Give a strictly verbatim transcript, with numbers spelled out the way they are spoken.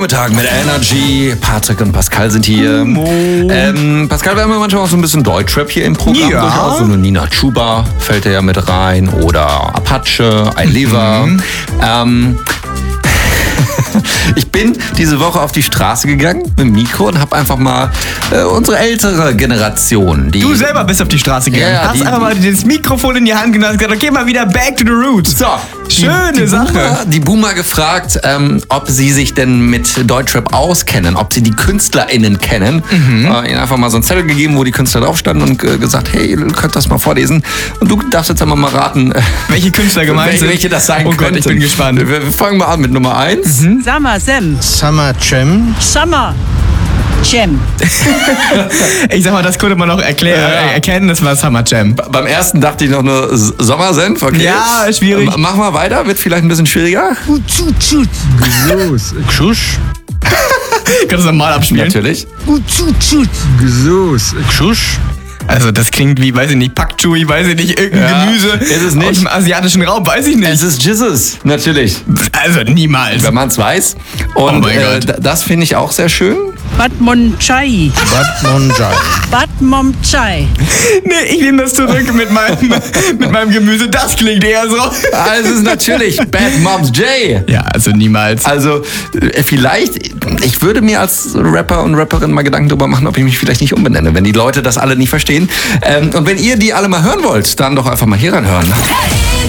Tag mit Energy. Patrick und Pascal sind hier. Ähm, Pascal, wir haben ja manchmal auch so ein bisschen Deutschrap hier im Programm. Ja. Durchaus. So eine Nina Chuba fällt ja mit rein. Oder Apache, I Liver. Mhm. Ähm, ich bin diese Woche auf die Straße gegangen mit dem Mikro und habe einfach mal äh, unsere ältere Generation. Die Du selber bist auf die Straße gegangen. Ja, Hast die- einfach mal das Mikrofon in die Hand genommen und gesagt, okay, mal wieder back to the roots. So, Schöne die, die Sache. Boomer, die Boomer gefragt, ähm, ob sie sich denn mit Deutschrap auskennen, ob sie die KünstlerInnen kennen. Mhm. Äh, ihnen einfach mal so einen Zettel gegeben, wo die Künstler drauf standen und äh, gesagt, hey, ihr könnt das mal vorlesen. Und du darfst jetzt einmal mal raten, äh, Welche Künstler gemeint welche, sind? welche das sein Oh Gott, könnten. ich bin gespannt. Wir, wir fangen mal an mit Nummer eins. Summer Sam. Summer Jam. Summer Jam. Ich sag mal, das konnte man noch erklär, Ja, ja. äh, erkennen, das war Summer Jam. Beim ersten dachte ich noch nur S- Sommersenf, okay. Ja, schwierig. M- Mach mal weiter, wird vielleicht ein bisschen schwieriger. Gesus. Kschusch. Kannst du das normal abspielen? Natürlich. Gesus. Kschusch. Also das klingt wie, weiß ich nicht, Pak Chui, weiß ich nicht, irgendein Ja, Gemüse ist es nicht. aus dem asiatischen Raum, weiß ich nicht. Es ist Jesus, natürlich. Also niemals. Wenn man es weiß. Und Oh mein äh, Gott. d- das finde ich auch sehr schön. Batmon Chai. Batmonjai. Batmom Chai. Nee, ich nehme das zurück mit meinem, mit meinem Gemüse. Das klingt eher so. Ah, es ist natürlich Bad Moms J. Ja, also niemals. Also äh, vielleicht, ich würde mir als Rapper und Rapperin mal Gedanken darüber machen, ob ich mich vielleicht nicht umbenenne, wenn die Leute das alle nicht verstehen. Ähm, und wenn ihr die alle mal hören wollt, dann doch einfach mal hier reinhören. Energy.